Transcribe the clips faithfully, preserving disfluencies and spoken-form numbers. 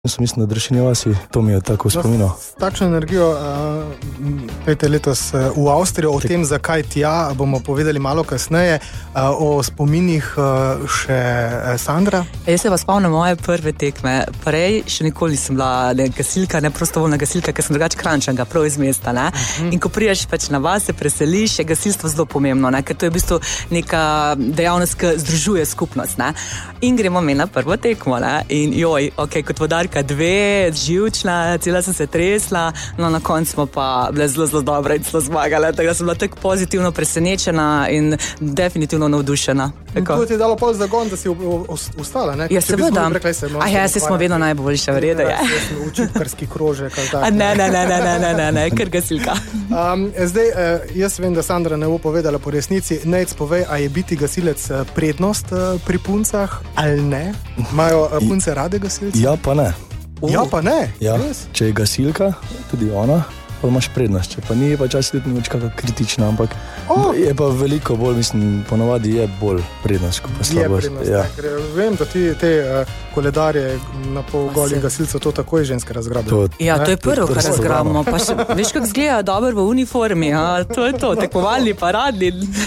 Mislim, da Drešinje vasi, to mi je tako spomino. S takšno energijo uh, pejte letos uh, v Avstrijo, o Tek. tem, zakaj tja, bomo povedali malo kasneje. Uh, o spominih uh, še uh, Sandra. Jaz se vas spomnim moje prve tekme. Prej še nikoli nisem bila ne gasilka, ne prostovoljna gasilka, ker sem drugače Kranjčanka, prav iz mesta. Ne? Uh-huh. In ko priješ pač na vas, se preseliš, je gasilstvo zelo pomembno, ne? Ker to je v bistvu neka dejavnost, ki združuje skupnost. Ne? In gremo mi na prvo tekmo. Ne? In joj, ok, kot vodar dve, živčna, cela sem se tresla, no na koncu smo pa bile zelo, zelo dobre in zelo zmagale, tako da sem bila tako pozitivno presenečena in definitivno navdušena. To ti je dalo pol zagon, da si ustala, ne? Ja, seveda. A ja, se smo vedno najboljše, v redu, ja. Jaz sem učitkarski krožek, ali tako. Ne, ne, ne, ne, ne, ne, ne, ne, ker gasilka. Um, zdaj, jaz vem, da Sandra ne bo povedala po resnici, Nejc, povej, a je biti gasilec prednost pri puncah ali ne? Imajo punce rade gasilce? Ja, pa ne. Uh. Ja, pa ne. Ja. Če je gasilka, tudi ona, pa imaš prednost. Če pa ni, pa čas tudi ni kakšna kritična, ampak oh. je pa veliko bolj, mislim, ponovadi je bolj prednost, kot pa slabost. Je prednost, ja. Ker vem, da ti te uh, koledarje na pol golih gasilcev to takoj ženske razgrabijo. Ja, to je prvo, kar razgrabimo. Pa še, veš, kako izgleda dobro v uniformi, a? To je to, tekmovalni, paradni.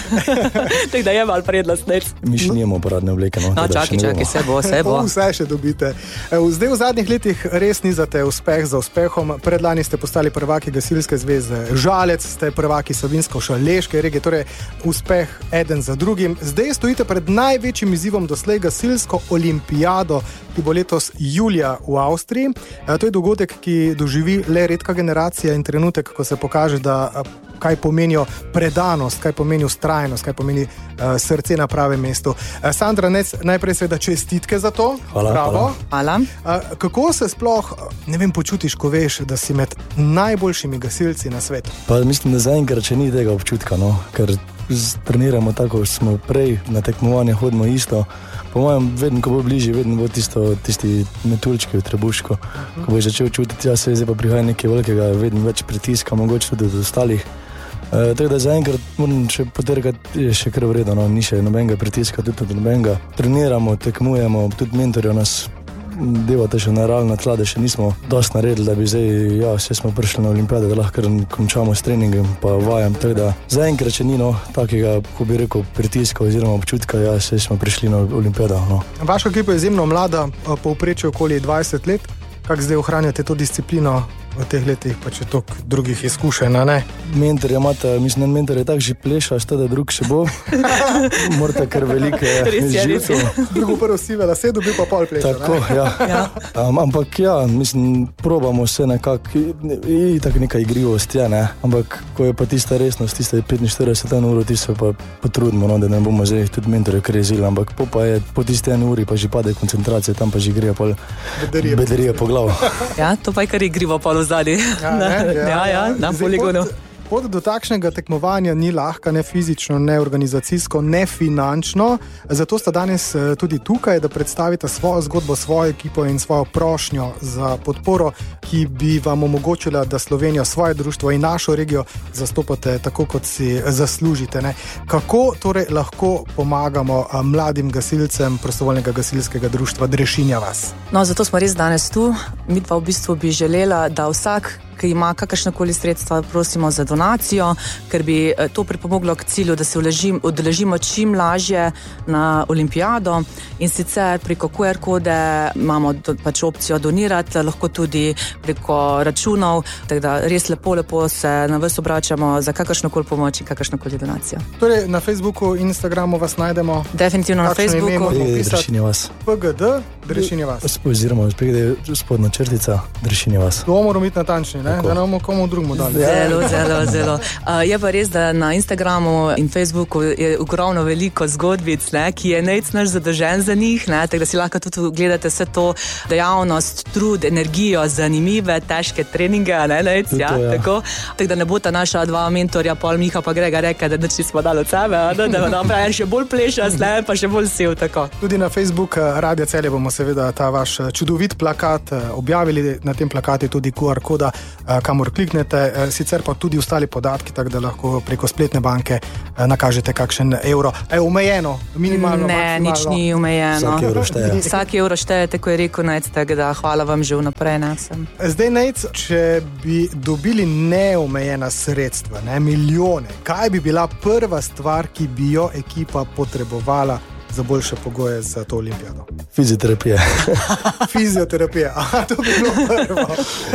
Tako da je malo prednost. Mi še nijemo paradne obleke. No, no čaki, čaki, se bo, se bo. Vse še dobite. Zdaj v zadnjih letih res nizate uspeh za uspehom. Predlani ste postali prvaki Gasilske zveze Žalec, ste prvaki Savinjsko-Šaleške regije, torej uspeh eden za drugim. Zdaj stojite pred največjim izzivom doslej, gasilsko olimpijado, ki bo letos julija v Avstriji. To je dogodek, ki doživi le redka generacija in trenutek, ko se pokaže, da kaj pomenijo predanost, kaj pomeni ustrajnost, kaj pomeni uh, srce na pravem mestu. Uh, Sandra Nejc, najprej seveda čestitke za to. Hvala. Hvala. hvala. Uh, kako se sploh, ne vem, počutiš, ko veš, da si med najboljšimi gasilci na svetu? Pa mislim, da zaenkrat še ni tega občutka, no, ker treniramo tako, smo prej na tekmovanje hodimo isto. Po mojem, vedno, ko bo bližje, vedno bo tisto, tisti metulčki v trebuško. Uh-huh. Ko bo začel čutiti, ja, se zdaj pa prihaja nekaj velikega, vedno več pritiska, mogoče tudi od ostalih. E, tako da zaenkrat moram še potrkati, je še kar vredno, no, ni še nobenega pritiska, tudi od nobenega. Treniramo, tekmujemo, tudi mentorjo nas devate še na realna tla, da še nismo dosti naredili, da bi zdaj, ja, vse smo prišli na olimpijade, da lahko končamo s treningom pa vajem, tako da zaenkrat še ni, no, takega, ko bi rekel, pritiska oziroma občutka, ja, vse smo prišli na olimpijado, no. Vaša ekipa je izjemno mlada, povprečje okoli dvajset let, kako zdaj ohranjate to disciplino v teh letih, pa če toliko drugih izkušenj, ne? Mentor je imate, mislim, mentor je tak že pleša, šta da drug še bo. Morate kar velike živce. Drugo prvo sivela, se dobi pa pol pleša, tako, ne? Ja. ja. Um, ampak ja, mislim, probamo se nekako, i tako neka igrivost, ja, ne? Ampak ko je pa tista resnost, tista je petinštirideset ur, ti se pa potrudimo, no, da ne bomo zdaj tudi mentorje krezili, ampak po pa je po tiste ene uri pa že pade koncentracija, tam pa že gre pol bedarije, bedarije po glavo. Ja, to pa je kar igrivo pol zadnji. Ja, ne, ja, ja, ja, na poligonu. Pot do takšnega tekmovanja ni lahka, ne fizično, ne organizacijsko, ne finančno. Zato sta danes tudi tukaj, da predstavite svojo zgodbo, svojo ekipo in svojo prošnjo za podporo, ki bi vam omogočila, da Slovenijo, svoje društvo in našo regijo zastopate tako, kot si zaslužite. Ne? Kako torej lahko pomagamo mladim gasilcem prostovoljnega gasilskega društva Drešinja vas? No, zato smo res danes tu. Mi pa v bistvu bi želela, da vsak, ki ima kakršnekoli sredstva, prosimo za donacijo, ker bi to pripomoglo k cilju, da se udeležimo čim lažje na olimpijado in sicer preko Q R kode imamo do, pač opcijo donirati, lahko tudi preko računov, tako da res lepo, lepo se na vas obračamo za kakršnokoli pomoč in kakršnokoli donacijo. Torej, na Facebooku, Instagramu vas najdemo? Definitivno na Facebooku. Drešinje vas. P G D, Drešinje vas. Oziroma, spodna črtica, Drešinje vas. To moramo biti natančni. Ne? Da ne bomo komu drugmu dali. Zelo, zelo, zelo. Uh, je pa res, da na Instagramu in Facebooku je ogromno veliko zgodbic, ne, ki je Nejc naš zadolžen za njih, ne, tako da si lahko tudi gledate vse to dejavnost, trud, energijo, zanimive, težke treninge, ne, Nejc, ja, to, ja. Tako. Tako da ne bo ta naša dva mentorja, Pol Miha pa Grega reka, da nič nismo dali od sebe, da, da, da, da še bolj plešast, ne, pa še bolj sil, tako. Tudi na Facebook Radia Celje bomo seveda ta vaš čudovit plakat objavili, na tem plakatu tudi Q R koda, kamor kliknete, sicer pa tudi ostali podatki, tako da lahko preko spletne banke nakažete kakšen evro. Je omejeno, minimalno, ne, maksimalno? Nič ni omejeno. Vsak evro šteje. Vsak evro šteje, tako je rekel Nejc, tako da hvala vam že vnaprej. Ne, Zdaj, Nejc, če bi dobili neomejena sredstva, ne, milijone, kaj bi bila prva stvar, ki bi jo ekipa potrebovala za boljše pogoje za to olimpijado? Fizioterapija. Fizioterapija, aha, to bi bilo prvo.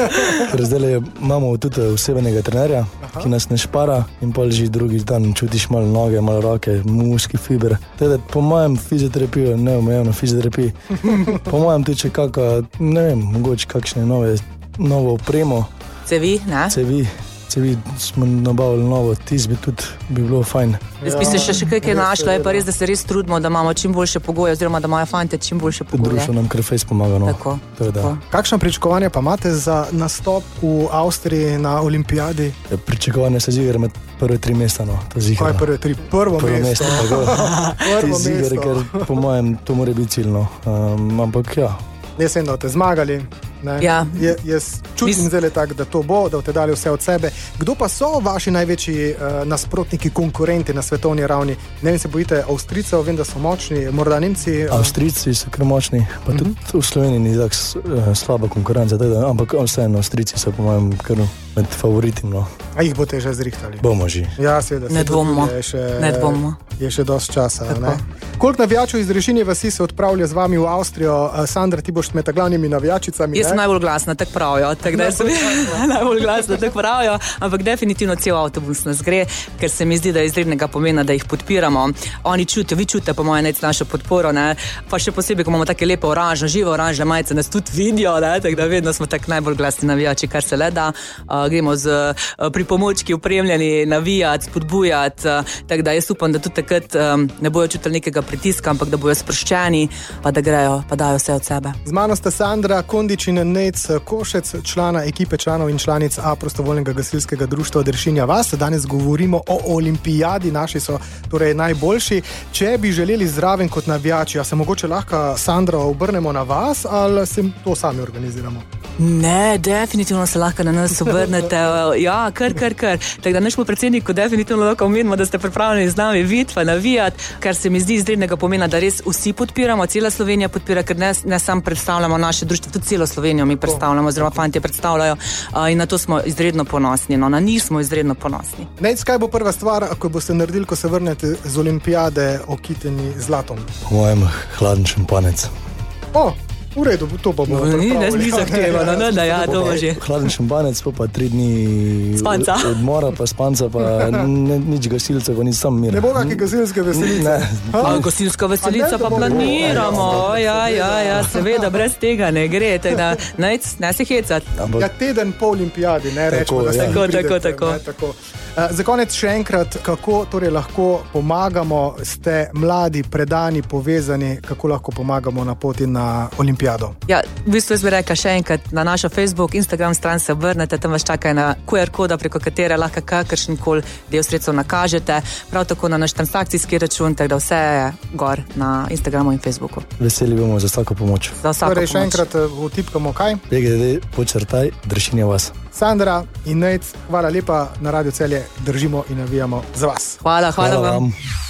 Ker zdaj imamo tudi osebnega trenerja, Aha. ki nas ne špara in pa že drugi dan čutiš malo noge, malo roke, muški fiber. Teda, po mojem fizioterapijo, neomejeno fizioterapijo, po mojem tudi če kakšna, ne vem, mogoče kakšne nove, novo opremo. Cevi, ne? Cevi. Cevi smo nabavili novo, tis bi tudi bi bilo fajn. Jaz bi se še, še kaj našla, je pa res, da se res trudimo, da imamo čim boljše pogoje, oziroma da imajo fante čim boljše pogoje. Društvo nam kar fejs pomaga. No. Tako, tako. Kakšno pričakovanje pa imate za nastop v Avstriji na olimpijadi? Ja, pričakovanje se zigar med prve tri mesta. No. Kaj je prve tri? Prvo, prvo mesto. mesto Prvo zigar, mesto. Ker po mojem to mora biti ciljno. Um, ampak ja. Jaz vem, da boste zmagali. Ja. Je, jaz čutim Mis... zelo tako, da to bo, da boste dali vse od sebe. Kdo pa so vaši največji uh, nasprotniki, konkurenti na svetovni ravni? Ne vem, se bojite Avstrijcev, vem, da so močni, morda Nemci. Uh... Avstrijci so kar močni, pa tudi uh-huh. v Sloveniji ni tako uh, slaba konkurenca, teda, ampak vseeno Avstrijci so po mojem kar med favoritim. No. A jih boste že zrihtali? Bomo že. Ja, seveda. Ne dvomimo. Ne dvomimo. Je še dosti časa. Koliko navijačev iz Režinje vasi se odpravlja z vami v Avstrijo? Sandra, ti boš med glavnimi navijačicami. Jaz sem najbolj glasna, tako pravijo. Tak, da sem najbolj glasna, tako pravijo. Ampak definitivno cel avtobus nas gre, ker se mi zdi, da je izrednega pomena, da jih podpiramo. Oni čutijo, vi čutite po mojem Nejc našo podporo, ne? Pa še posebej, ko imamo take lepe oranžne, žive oranžne majice, nas tudi vidijo, tako da vedno smo tak najbolj glasni navijači, kar se le da. Uh, gremo z uh, pripomočki upremljeni navijati, spodbujati, uh, tako da jaz upam, da tudi takrat um, ne bojo čutili nekega pritiska, ampak da bojo sproščeni, pa da grejo, pa dajo vse od sebe. Z mano sta Sandra Kondič in Nejc Košec, člana ekipe članov in članic A prostovoljnega gasilskega društva Deršinja vas. Danes govorimo o olimpijadi, naši so torej najboljši. Če bi želeli zraven kot navijači, a se mogoče lahko, Sandra, obrnemo na vas ali se to sami organiziramo? Ne, definitivno se lahko na nas obrnete. Ja, kar, kar, kar. Tako da našemu predsedniku definitivno lahko omenimo, da ste pripravljeni z nami videti, pa navijati, kar se mi zdi izrednega pomena, da res vsi podpiramo, cela Slovenija podpira, ker ne, ne sam predstavljamo naše društvo, tudi celo Slovenijo mi predstavljamo, oziroma fantje predstavljajo in na to smo izredno ponosni, no, na njih smo izredno ponosni. Nejc, kaj bo prva stvar, ko boste naredili, ko se vrnete z olimpijade okiteni zlatom? Po mojem hladen šampanec. O! V redu, to pa bomo pripravili. Ne, ni zahtevano, no, da ja, to bo že. Hladen šampanec, pa, pa tri dni spanca. Odmora, pa spanca, pa ne, nič gasilcev, pa ni sam mir. Ne bo kakšne gasilske veselice? Ne. Gasilska veselica pa planiramo, ja, ja, ja, seveda, brez tega ne gre, teda, Nejc, ne se hecati. Ja, teden po olimpijadi, ne rečemo, da se tako, pridete, tako, tako. Ne, tako. Za konec še enkrat, kako torej lahko pomagamo, ste mladi, predani, povezani, kako lahko pomagamo na poti na olimpijado? Ja, v bistvu jaz bi rekla še enkrat, na našo Facebook, Instagram stran se obrnete, tam vas čaka na Q R koda, preko katere lahko kakršenkoli del sredstev nakažete, prav tako na naš transakcijski račun, tako da vse je gor na Instagramu in Facebooku. Veseli bomo za vsako pomoč. Za vsako torej, pomoč. Še enkrat vtipkamo kaj? P G D počrtaj Deršinja vas. Sandra in Nejc, hvala lepa, na Radio Celje držimo in navijamo za vas. Hvala, hvala, hvala vam. vam.